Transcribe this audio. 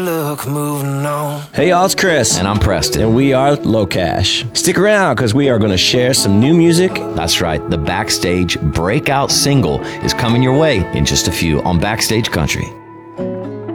Look, moving on. Hey y'all, it's Chris. And I'm Preston. And we are Low Cash. Stick around because we are going to share some new music. That's right. The Backstage breakout single is coming your way in just a few on Backstage Country.